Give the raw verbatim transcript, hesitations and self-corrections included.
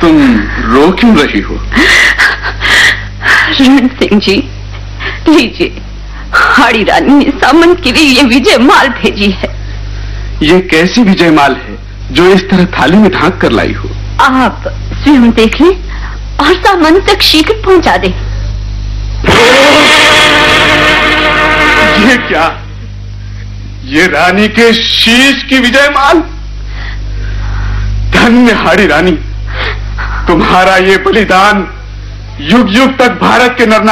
तुम रो क्यों रही हो? रण सिंह जी, लीजिए, हाड़ी रानी ने सामंत के लिए ये विजय माल भेजी है। ये कैसी विजय माल है जो इस तरह थाली में ढांक कर लाई हो? आप स्वयं देख लें और सामंत तक शीघ्र पहुंचा दें। ये क्या? ये रानी के शीश की विजय माल? धन्य हाड़ी रानी, तुम्हारा ये बलिदान युग युग तक भारत के नर